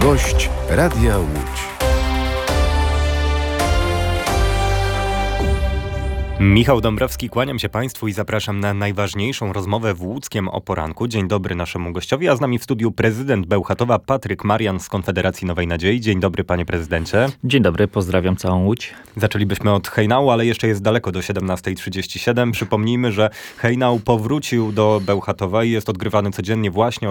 Gość Radia Łódź. Michał Dąbrowski, kłaniam się Państwu i zapraszam na najważniejszą rozmowę w Łódzkiem o poranku. Dzień dobry naszemu gościowi, a z nami w studiu prezydent Bełchatowa Patryk Marian z Konfederacji Nowej Nadziei. Dzień dobry, panie prezydencie. Dzień dobry, pozdrawiam całą Łódź. Zaczęlibyśmy od hejnału, ale jeszcze jest daleko do 17:37. Przypomnijmy, że hejnał powrócił do Bełchatowa i jest odgrywany codziennie właśnie o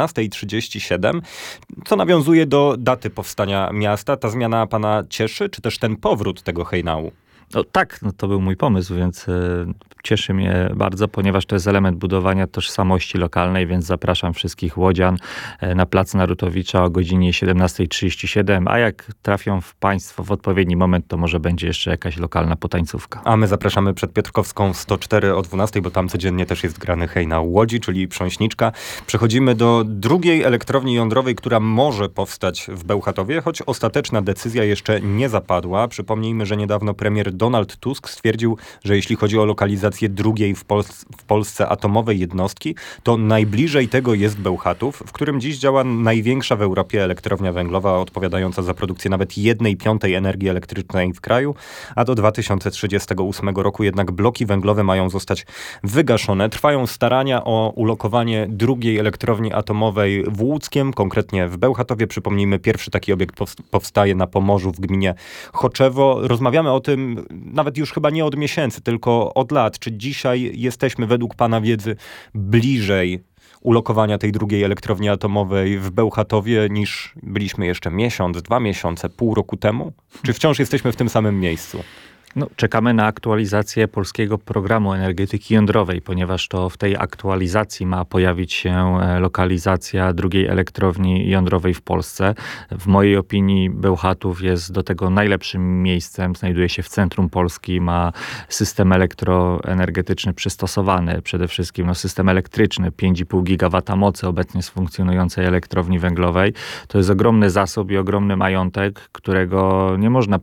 17:37, co nawiązuje do daty powstania miasta. Ta zmiana pana cieszy, czy też ten powrót tego hejnału? No tak, to był mój pomysł, więc cieszy mnie bardzo, ponieważ to jest element budowania tożsamości lokalnej, więc zapraszam wszystkich łodzian na plac Narutowicza o godzinie 17:37, a jak trafią Państwo w odpowiedni moment, to może będzie jeszcze jakaś lokalna potańcówka. A my zapraszamy przed Piotrkowską 104 o 12:00, bo tam codziennie też jest grany hejnał Łodzi, czyli Prząśniczka. Przechodzimy do drugiej elektrowni jądrowej, która może powstać w Bełchatowie, choć ostateczna decyzja jeszcze nie zapadła. Przypomnijmy, że niedawno premier Donald Tusk stwierdził, że jeśli chodzi o lokalizację drugiej w Polsce atomowej jednostki, to najbliżej tego jest Bełchatów, w którym dziś działa największa w Europie elektrownia węglowa, odpowiadająca za produkcję nawet 1/5 energii elektrycznej w kraju, a do 2038 roku jednak bloki węglowe mają zostać wygaszone. Trwają starania o ulokowanie drugiej elektrowni atomowej w Łódzkiem, konkretnie w Bełchatowie. Przypomnijmy, pierwszy taki obiekt powstaje na Pomorzu w gminie Choczewo. Rozmawiamy o tym nawet już chyba nie od miesięcy, tylko od lat. Czy dzisiaj jesteśmy według pana wiedzy bliżej ulokowania tej drugiej elektrowni atomowej w Bełchatowie niż byliśmy jeszcze miesiąc, 2 miesiące, pół roku temu? Czy wciąż jesteśmy w tym samym miejscu? Czekamy na aktualizację polskiego programu energetyki jądrowej, ponieważ to w tej aktualizacji ma pojawić się lokalizacja drugiej elektrowni jądrowej w Polsce. W mojej opinii Bełchatów jest do tego najlepszym miejscem. Znajduje się w centrum Polski, ma system elektroenergetyczny przystosowany. Przede wszystkim system elektryczny, 5,5 gigawata mocy obecnie z funkcjonującej elektrowni węglowej. To jest ogromny zasób i ogromny majątek, którego nie można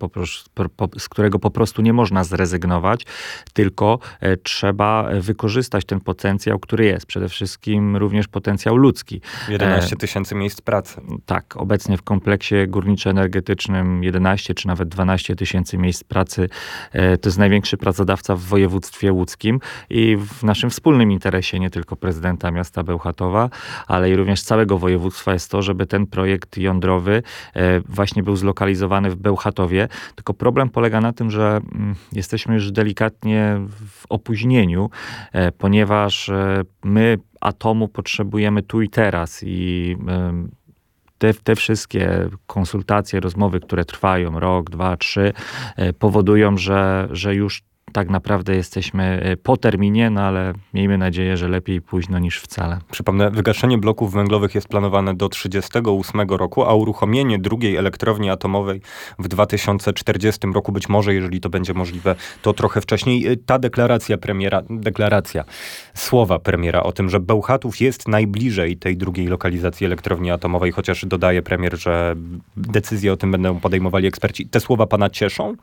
z którego po prostu nie można zrezygnować, tylko trzeba wykorzystać ten potencjał, który jest. Przede wszystkim również potencjał ludzki. 11 tysięcy miejsc pracy. Tak, obecnie w kompleksie górniczo-energetycznym 11 czy nawet 12 tysięcy miejsc pracy. To jest największy pracodawca w województwie łódzkim i w naszym wspólnym interesie, nie tylko prezydenta miasta Bełchatowa, ale i również całego województwa jest to, żeby ten projekt jądrowy właśnie był zlokalizowany w Bełchatowie. Tylko problem polega na tym, że jesteśmy już delikatnie w opóźnieniu, ponieważ my atomu potrzebujemy tu i teraz i te wszystkie konsultacje, rozmowy, które trwają rok, 2, 3, powodują, że już tak naprawdę jesteśmy po terminie, ale miejmy nadzieję, że lepiej późno niż wcale. Przypomnę, wygaszenie bloków węglowych jest planowane do 1938 roku, a uruchomienie drugiej elektrowni atomowej w 2040 roku, być może, jeżeli to będzie możliwe, to trochę wcześniej. Ta słowa premiera o tym, że Bełchatów jest najbliżej tej drugiej lokalizacji elektrowni atomowej, chociaż dodaje premier, że decyzje o tym będą podejmowali eksperci. Te słowa pana cieszą?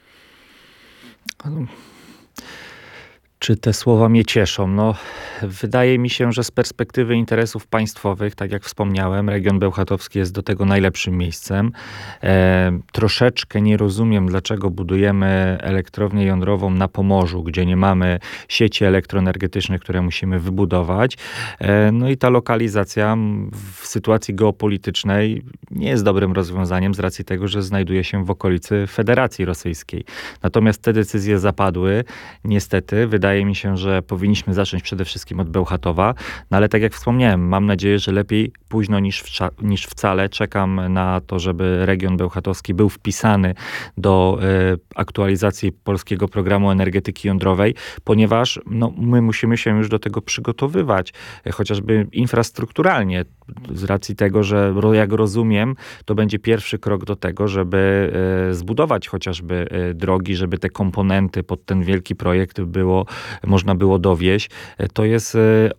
Czy te słowa mnie cieszą? Wydaje mi się, że z perspektywy interesów państwowych, tak jak wspomniałem, region bełchatowski jest do tego najlepszym miejscem. Troszeczkę nie rozumiem, dlaczego budujemy elektrownię jądrową na Pomorzu, gdzie nie mamy sieci elektroenergetycznych, które musimy wybudować. I ta lokalizacja w sytuacji geopolitycznej nie jest dobrym rozwiązaniem z racji tego, że znajduje się w okolicy Federacji Rosyjskiej. Natomiast te decyzje zapadły. Niestety, wydaje mi się, że powinniśmy zacząć przede wszystkim od Bełchatowa, ale tak jak wspomniałem, mam nadzieję, że lepiej późno niż wcale. Czekam na to, żeby region bełchatowski był wpisany do aktualizacji polskiego programu energetyki jądrowej, ponieważ my musimy się już do tego przygotowywać, chociażby infrastrukturalnie, z racji tego, że jak rozumiem, to będzie pierwszy krok do tego, żeby zbudować chociażby drogi, żeby te komponenty pod ten wielki projekt było można było dowieść. To jest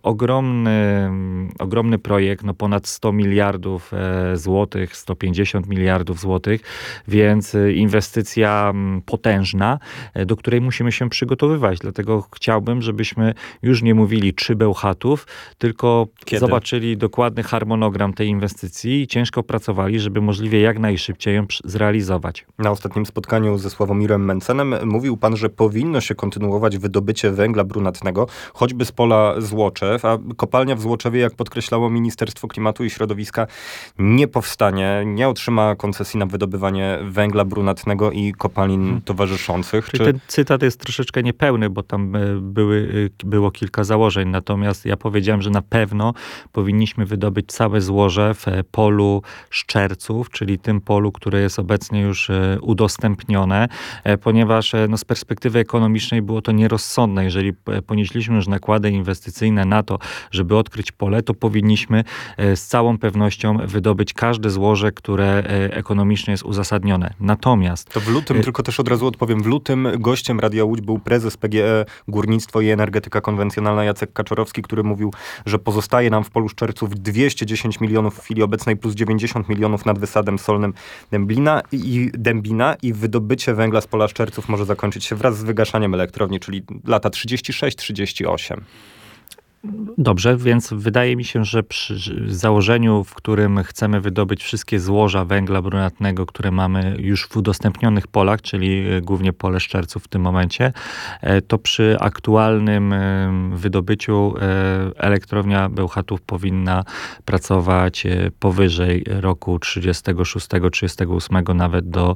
ogromny projekt, no ponad 100 miliardów złotych, 150 miliardów złotych, więc inwestycja potężna, do której musimy się przygotowywać. Dlatego chciałbym, żebyśmy już nie mówili czy Bełchatów, tylko zobaczyli dokładny harmonogram tej inwestycji i ciężko pracowali, żeby możliwie jak najszybciej ją zrealizować. Na ostatnim spotkaniu ze Sławomirem Mencenem mówił pan, że powinno się kontynuować wydobycie węgla brunatnego, choćby z pola Złoczew, a kopalnia w Złoczewie, jak podkreślało Ministerstwo Klimatu i Środowiska, nie powstanie, nie otrzyma koncesji na wydobywanie węgla brunatnego i kopalin towarzyszących. Czyli ten cytat jest troszeczkę niepełny, bo tam było kilka założeń, natomiast ja powiedziałem, że na pewno powinniśmy wydobyć całe złoże w polu Szczerców, czyli tym polu, które jest obecnie już udostępnione, ponieważ z perspektywy ekonomicznej było to nierozsądne. Jeżeli ponieśliśmy już nakłady inwestycyjne na to, żeby odkryć pole, to powinniśmy z całą pewnością wydobyć każde złoże, które ekonomicznie jest uzasadnione. Natomiast... To w lutym, tylko też od razu odpowiem, w lutym gościem Radia Łódź był prezes PGE Górnictwo i Energetyka Konwencjonalna Jacek Kaczorowski, który mówił, że pozostaje nam w polu Szczerców 210 milionów w chwili obecnej plus 90 milionów nad wysadem solnym Dębina i wydobycie węgla z pola Szczerców może zakończyć się wraz z wygaszaniem elektrowni, czyli lata 36-38. Dobrze, więc wydaje mi się, że przy założeniu, w którym chcemy wydobyć wszystkie złoża węgla brunatnego, które mamy już w udostępnionych polach, czyli głównie pole Szczerców w tym momencie, to przy aktualnym wydobyciu elektrownia Bełchatów powinna pracować powyżej roku 36-38, nawet do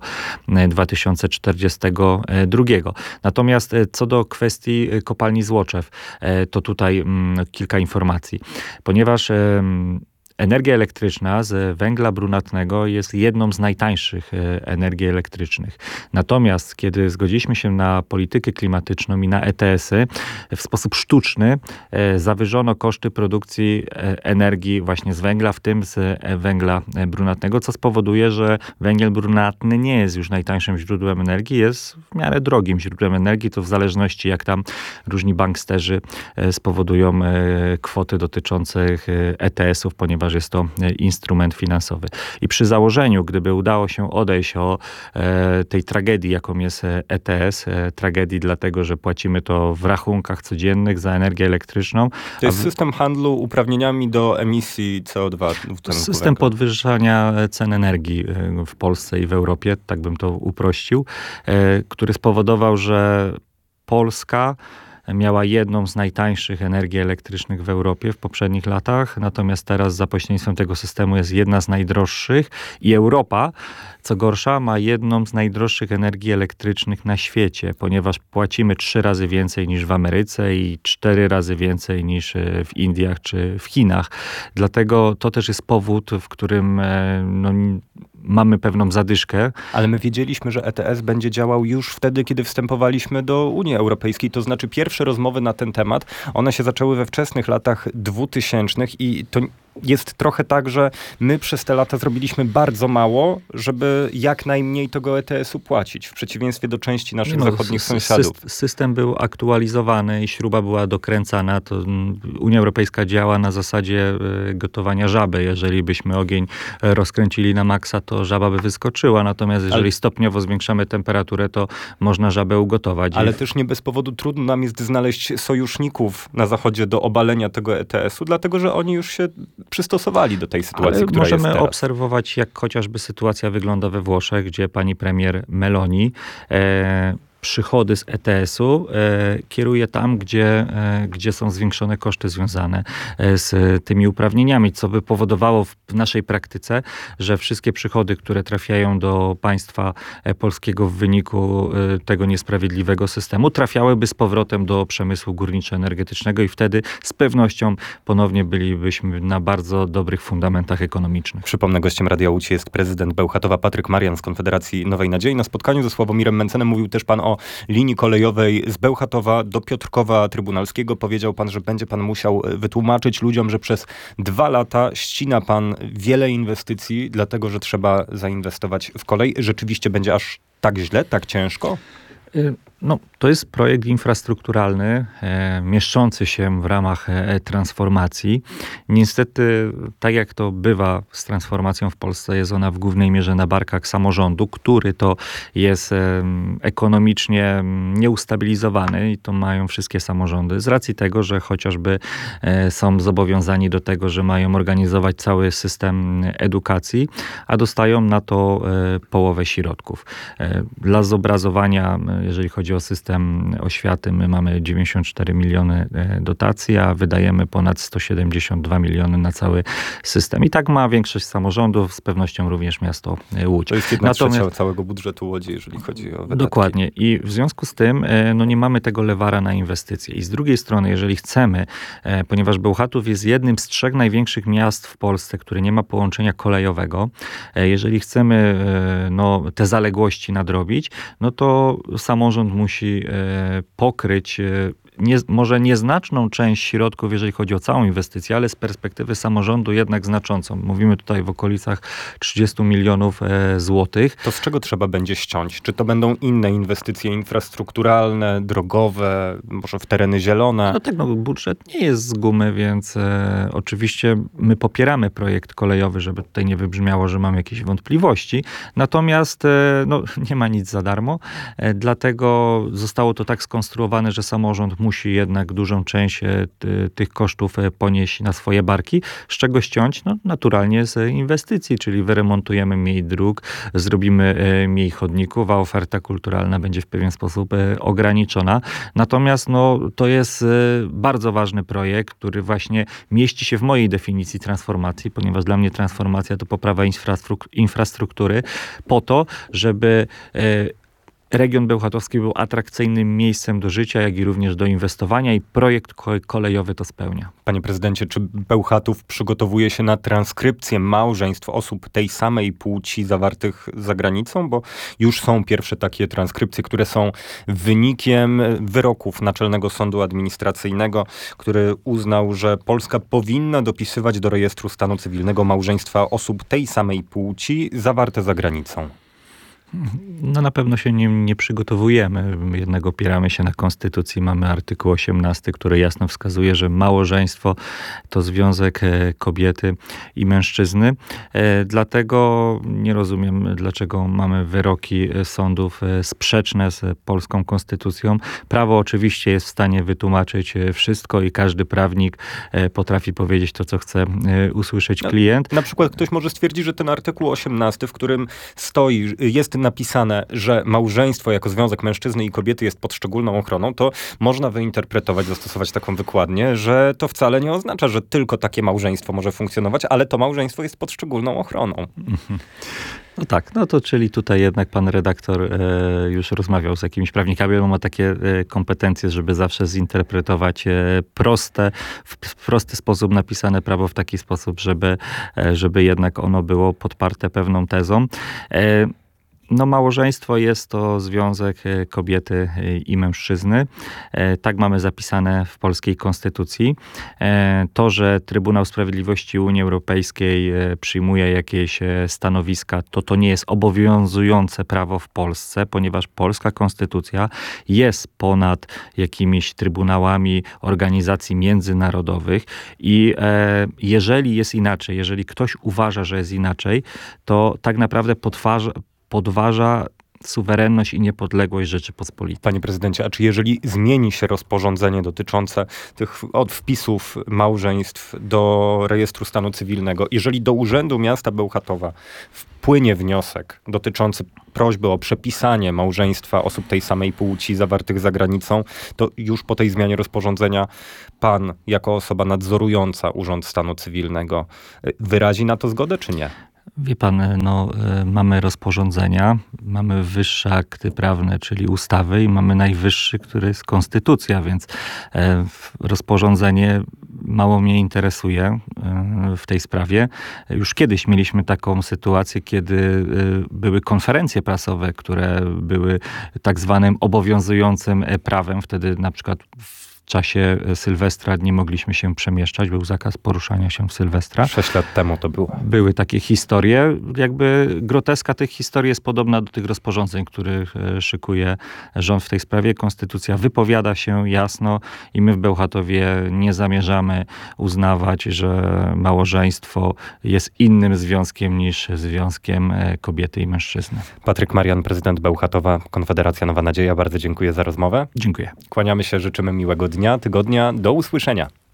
2042. Natomiast co do kwestii kopalni Złoczew, to tutaj kilka informacji, ponieważ energia elektryczna z węgla brunatnego jest jedną z najtańszych energii elektrycznych. Natomiast kiedy zgodziliśmy się na politykę klimatyczną i na ETS-y, w sposób sztuczny zawyżono koszty produkcji energii właśnie z węgla, w tym z węgla brunatnego, co spowoduje, że węgiel brunatny nie jest już najtańszym źródłem energii, jest w miarę drogim źródłem energii. To w zależności jak tam różni banksterzy spowodują kwoty dotyczących ETS-ów, ponieważ jest to instrument finansowy. I przy założeniu, gdyby udało się odejść od tej tragedii, jaką jest ETS, tragedii dlatego, że płacimy to w rachunkach codziennych za energię elektryczną. To jest system handlu uprawnieniami do emisji CO2. System podwyższania cen energii w Polsce i w Europie, tak bym to uprościł, który spowodował, że Polska miała jedną z najtańszych energii elektrycznych w Europie w poprzednich latach, natomiast teraz za pośrednictwem tego systemu jest jedna z najdroższych i Europa, co gorsza, ma jedną z najdroższych energii elektrycznych na świecie, ponieważ płacimy 3 razy więcej niż w Ameryce i 4 razy więcej niż w Indiach czy w Chinach. Dlatego to też jest powód, w którym mamy pewną zadyszkę. Ale my wiedzieliśmy, że ETS będzie działał już wtedy, kiedy wstępowaliśmy do Unii Europejskiej. To znaczy pierwsze rozmowy na ten temat, one się zaczęły we wczesnych latach 2000 i to jest trochę tak, że my przez te lata zrobiliśmy bardzo mało, żeby jak najmniej tego ETS-u płacić, w przeciwieństwie do części naszych zachodnich sąsiadów. System był aktualizowany i śruba była dokręcana. To Unia Europejska działa na zasadzie gotowania żaby. Jeżeli byśmy ogień rozkręcili na maksa, to żaba by wyskoczyła. Natomiast jeżeli stopniowo zwiększamy temperaturę, to można żabę ugotować. Ale też nie bez powodu trudno nam jest znaleźć sojuszników na zachodzie do obalenia tego ETS-u, dlatego że oni już się przystosowali do tej sytuacji, która jest teraz. Możemy obserwować, jak chociażby sytuacja wygląda we Włoszech, gdzie pani premier Meloni przychody z ETS-u kieruje tam, gdzie są zwiększone koszty związane z tymi uprawnieniami, co by powodowało w naszej praktyce, że wszystkie przychody, które trafiają do państwa polskiego w wyniku tego niesprawiedliwego systemu, trafiałyby z powrotem do przemysłu górniczo-energetycznego i wtedy z pewnością ponownie bylibyśmy na bardzo dobrych fundamentach ekonomicznych. Przypomnę, gościem Radia Łódź jest prezydent Bełchatowa Patryk Marian z Konfederacji Nowej Nadziei. Na spotkaniu ze Sławomirem Mencenem mówił też pan o linii kolejowej z Bełchatowa do Piotrkowa Trybunalskiego. Powiedział pan, że będzie pan musiał wytłumaczyć ludziom, że przez 2 lata ścina pan wiele inwestycji, dlatego że trzeba zainwestować w kolej. Rzeczywiście będzie aż tak źle, tak ciężko? No, to jest projekt infrastrukturalny, mieszczący się w ramach transformacji. Niestety, tak jak to bywa z transformacją w Polsce, jest ona w głównej mierze na barkach samorządu, który to jest ekonomicznie nieustabilizowany i to mają wszystkie samorządy z racji tego, że chociażby są zobowiązani do tego, że mają organizować cały system edukacji, a dostają na to połowę środków. Dla zobrazowania, jeżeli chodzi o system oświaty, my mamy 94 miliony dotacji, a wydajemy ponad 172 miliony na cały system. I tak ma większość samorządów, z pewnością również miasto Łódź. To jest 1/3 całego budżetu Łodzi, jeżeli chodzi o wydatki. Dokładnie. I w związku z tym nie mamy tego lewara na inwestycje. I z drugiej strony, jeżeli chcemy, ponieważ Bełchatów jest jednym z 3 największych miast w Polsce, które nie ma połączenia kolejowego, jeżeli chcemy te zaległości nadrobić, no to samorząd musi pokryć może nieznaczną część środków, jeżeli chodzi o całą inwestycję, ale z perspektywy samorządu jednak znaczącą. Mówimy tutaj w okolicach 30 milionów złotych. To z czego trzeba będzie ściąć? Czy to będą inne inwestycje infrastrukturalne, drogowe, może w tereny zielone? No tak, budżet nie jest z gumy, więc oczywiście my popieramy projekt kolejowy, żeby tutaj nie wybrzmiało, że mamy jakieś wątpliwości. Natomiast nie ma nic za darmo. Dlatego zostało to tak skonstruowane, że samorząd musi jednak dużą część tych kosztów ponieść na swoje barki, z czego ściąć? No, naturalnie z inwestycji, czyli wyremontujemy mniej dróg, zrobimy mniej chodników, a oferta kulturalna będzie w pewien sposób ograniczona. Natomiast to jest bardzo ważny projekt, który właśnie mieści się w mojej definicji transformacji, ponieważ dla mnie transformacja to poprawa infrastruktury po to, żeby region bełchatowski był atrakcyjnym miejscem do życia, jak i również do inwestowania i projekt kolejowy to spełnia. Panie prezydencie, czy Bełchatów przygotowuje się na transkrypcję małżeństw osób tej samej płci zawartych za granicą? Bo już są pierwsze takie transkrypcje, które są wynikiem wyroków Naczelnego Sądu Administracyjnego, który uznał, że Polska powinna dopisywać do rejestru stanu cywilnego małżeństwa osób tej samej płci zawarte za granicą. No na pewno się nie przygotowujemy. My jednak opieramy się na konstytucji. Mamy artykuł 18, który jasno wskazuje, że małżeństwo to związek kobiety i mężczyzny. Dlatego nie rozumiem, dlaczego mamy wyroki sądów sprzeczne z polską konstytucją. Prawo oczywiście jest w stanie wytłumaczyć wszystko i każdy prawnik potrafi powiedzieć to, co chce usłyszeć klient. Na przykład ktoś może stwierdzić, że ten artykuł 18, w którym jest napisane, że małżeństwo jako związek mężczyzny i kobiety jest pod szczególną ochroną, to można wyinterpretować, zastosować taką wykładnię, że to wcale nie oznacza, że tylko takie małżeństwo może funkcjonować, ale to małżeństwo jest pod szczególną ochroną. No tak, to czyli tutaj jednak pan redaktor już rozmawiał z jakimiś prawnikami, on ma takie kompetencje, żeby zawsze zinterpretować w prosty sposób napisane prawo w taki sposób, żeby jednak ono było podparte pewną tezą. Małżeństwo jest to związek kobiety i mężczyzny. Tak mamy zapisane w polskiej konstytucji. To, że Trybunał Sprawiedliwości Unii Europejskiej przyjmuje jakieś stanowiska, to nie jest obowiązujące prawo w Polsce, ponieważ polska konstytucja jest ponad jakimiś trybunałami organizacji międzynarodowych i jeżeli jest inaczej, jeżeli ktoś uważa, że jest inaczej, to tak naprawdę podważa suwerenność i niepodległość Rzeczypospolitej. Panie prezydencie, a czy jeżeli zmieni się rozporządzenie dotyczące tych wpisów małżeństw do rejestru stanu cywilnego, jeżeli do Urzędu Miasta Bełchatowa wpłynie wniosek dotyczący prośby o przepisanie małżeństwa osób tej samej płci zawartych za granicą, to już po tej zmianie rozporządzenia pan, jako osoba nadzorująca Urząd Stanu Cywilnego, wyrazi na to zgodę, czy nie? Wie pan, mamy rozporządzenia, mamy wyższe akty prawne, czyli ustawy i mamy najwyższy, który jest konstytucja, więc rozporządzenie mało mnie interesuje w tej sprawie. Już kiedyś mieliśmy taką sytuację, kiedy były konferencje prasowe, które były tak zwanym obowiązującym prawem. Wtedy na przykład w czasie Sylwestra nie mogliśmy się przemieszczać, był zakaz poruszania się w Sylwestra. 6 lat temu to było. Były takie historie. Jakby groteska tych historii jest podobna do tych rozporządzeń, których szykuje rząd w tej sprawie. Konstytucja wypowiada się jasno i my w Bełchatowie nie zamierzamy uznawać, że małżeństwo jest innym związkiem niż związkiem kobiety i mężczyzny. Patryk Marian, prezydent Bełchatowa, Konfederacja Nowa Nadzieja. Bardzo dziękuję za rozmowę. Dziękuję. Kłaniamy się, życzymy miłego dnia, tygodnia. Do usłyszenia.